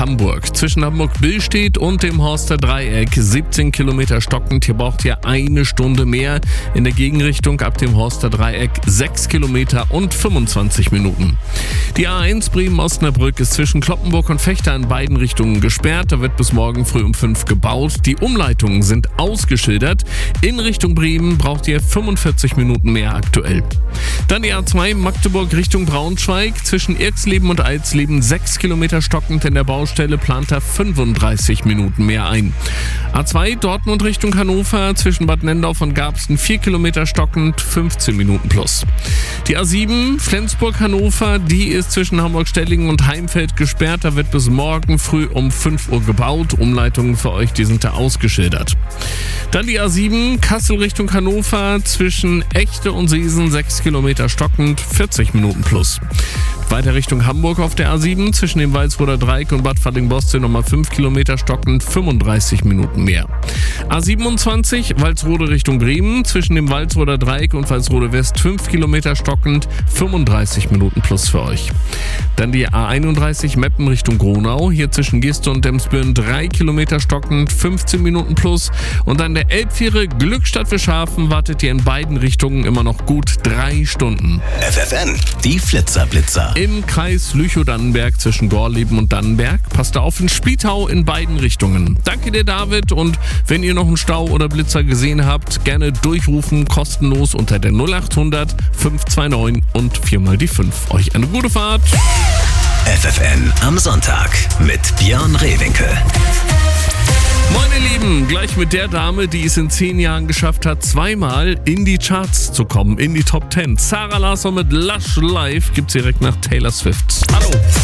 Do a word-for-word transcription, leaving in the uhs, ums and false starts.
Hamburg. Zwischen Hamburg-Billstedt und dem Horster Dreieck siebzehn Kilometer stockend. Hier braucht ihr eine Stunde mehr. In der Gegenrichtung ab dem Horster Dreieck sechs Kilometer und fünfundzwanzig Minuten. Die A eins Bremen-Osnabrück ist zwischen Cloppenburg und Vechta in beiden Richtungen gesperrt. Da wird bis morgen früh um fünf gebaut. Die Umleitungen sind ausgeschildert. In Richtung Bremen braucht ihr fünfundvierzig Minuten mehr aktuell. Dann die A zwei Magdeburg Richtung Braunschweig. Zwischen Irxleben und Alsleben sechs Kilometer stockend in der Baustelle, plant er fünfunddreißig Minuten mehr ein. A zwei Dortmund Richtung Hannover. Zwischen Bad Nenndorf und Garbsten vier Kilometer stockend, fünfzehn Minuten plus. Die A sieben Flensburg-Hannover, die ist zwischen Hamburg-Stellingen und Heimfeld gesperrt. Da wird bis morgen früh um fünf Uhr gebaut. Umleitungen für euch, die sind da ausgeschildert. Dann die A sieben Kassel Richtung Hannover. Zwischen Echte und Seesen sechs Kilometer stockend, vierzig Minuten plus. Weiter Richtung Hamburg auf der A sieben, zwischen dem Walsroder Dreieck und Bad Falling-Bostel nochmal fünf Kilometer stockend, fünfunddreißig Minuten mehr. A siebenundzwanzig Walsrode Richtung Bremen, zwischen dem Walsroder Dreieck und Walsrode West fünf Kilometer stockend, fünfunddreißig Minuten plus für euch. Dann die A einunddreißig Meppen Richtung Gronau, hier zwischen Giste und Demsbüren drei Kilometer stockend, fünfzehn Minuten plus. Und dann der Elbviere Glückstadt für Schafen wartet ihr in beiden Richtungen immer noch gut drei Stunden. F F N, die Flitzerblitzer. Im Kreis Lüchow-Dannenberg zwischen Gorleben und Dannenberg. Passt auf in Splietau in beiden Richtungen. Danke dir, David. Und wenn ihr noch einen Stau oder Blitzer gesehen habt, gerne durchrufen, kostenlos unter der null acht hundert fünf zwei neun und viermal die fünf. Euch eine gute Fahrt. F F N am Sonntag mit Björn Rehwinkel. Moin ihr Lieben, gleich mit der Dame, die es in zehn Jahren geschafft hat, zweimal in die Charts zu kommen, in die Top zehn. Zara Larsson mit Lush Life gibt's direkt nach Taylor Swift. Hallo.